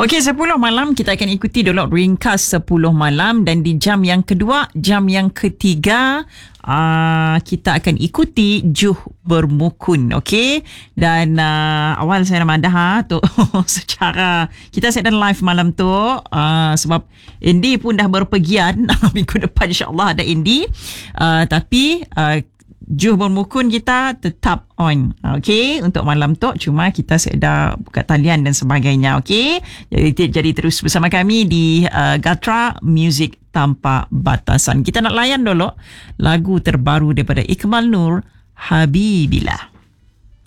Okey, 10 malam kita akan ikuti dulu ringkas 10 malam, dan di jam yang kedua, jam yang ketiga, kita akan ikuti Juh Bermukun. Okey, dan awal saya nak madah tu secara kita sedang live malam tu, sebab Andy pun dah berpergian. Minggu depan insyaAllah ada Andy, tapi Juh Bermukun kita tetap on. Okey, untuk malam tu cuma kita sedang buka talian dan sebagainya. Okey, jadi terus bersama kami di Gatra Music Tanpa Batasan. Kita nak layan dulu lagu terbaru daripada Ikmal Nur, Habibillah.